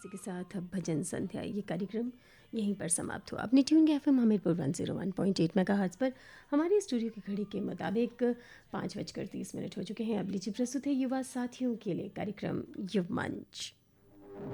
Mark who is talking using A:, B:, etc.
A: इसी के साथ अब भजन संध्या ये कार्यक्रम यहीं पर समाप्त हुआ। अपनी ट्यून एफएम हमीरपुर 101.8 मेगाहर्ट्ज़ पर हमारी स्टूडियो की घड़ी के मुताबिक 5:30 हो चुके हैं। अब लीजिए प्रस्तुत है युवा साथियों के लिए कार्यक्रम युव मंच।